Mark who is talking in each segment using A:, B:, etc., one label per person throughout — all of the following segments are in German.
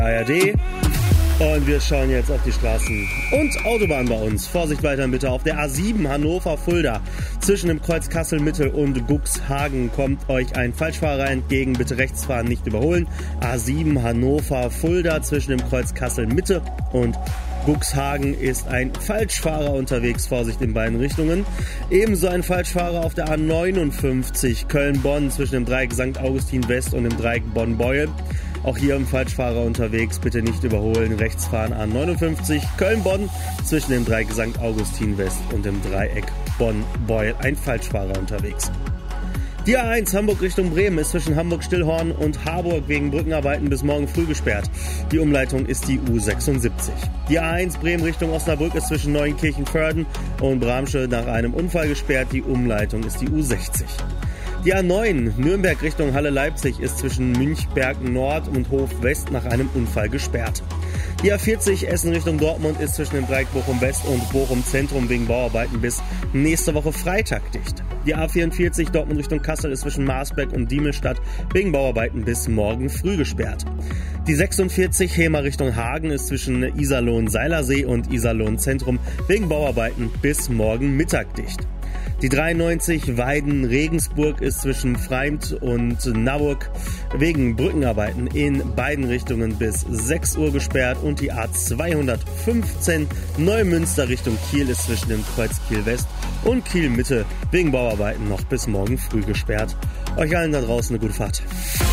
A: ARD. Und wir schauen jetzt auf die Straßen und Autobahnen bei uns. Vorsicht weiterhin bitte auf der A7 Hannover-Fulda. Zwischen dem Kreuz Kassel-Mitte und Cuxhagen kommt euch ein Falschfahrer entgegen. Bitte rechts fahren, nicht überholen. A7 Hannover-Fulda zwischen dem Kreuz Kassel-Mitte und Cuxhagen ist ein Falschfahrer unterwegs. Vorsicht in beiden Richtungen. Ebenso ein Falschfahrer auf der A59 Köln-Bonn zwischen dem Dreieck St. Augustin West und dem Dreieck Bonn-Beuel. Auch hier ein Falschfahrer unterwegs, bitte nicht überholen, rechts fahren A59 Köln-Bonn zwischen dem Dreieck St. Augustin West und dem Dreieck Bonn-Beuel, ein Falschfahrer unterwegs. Die A1 Hamburg Richtung Bremen ist zwischen Hamburg-Stillhorn und Harburg wegen Brückenarbeiten bis morgen früh gesperrt. Die Umleitung ist die U76. Die A1 Bremen Richtung Osnabrück ist zwischen Neuenkirchen-Vörden und Bramsche nach einem Unfall gesperrt. Die Umleitung ist die U60. Die A9 Nürnberg Richtung Halle-Leipzig ist zwischen Münchberg Nord und Hof West nach einem Unfall gesperrt. Die A40 Essen Richtung Dortmund ist zwischen dem Dreieck Bochum West und Bochum Zentrum wegen Bauarbeiten bis nächste Woche Freitag dicht. Die A44 Dortmund Richtung Kassel ist zwischen Marsberg und Diemelstadt wegen Bauarbeiten bis morgen früh gesperrt. Die 46 Hemer Richtung Hagen ist zwischen Iserlohn-Seilersee und Iserlohn-Zentrum wegen Bauarbeiten bis morgen Mittag dicht. Die 93 Weiden-Regensburg ist zwischen Freimt und Naburg wegen Brückenarbeiten in beiden Richtungen bis 6 Uhr gesperrt und die A215 Neumünster Richtung Kiel ist zwischen dem Kreuz Kiel West und Kiel Mitte wegen Bauarbeiten noch bis morgen früh gesperrt. Euch allen da draußen eine gute Fahrt.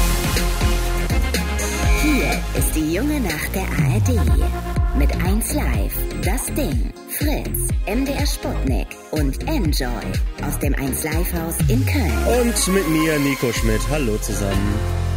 B: Hier ist die junge Nacht der ARD. Mit 1 Live, Das Ding, Fritz, MDR Sputnik und Enjoy aus dem 1 Live Haus in Köln.
A: Und mit mir, Nico Schmidt. Hallo zusammen.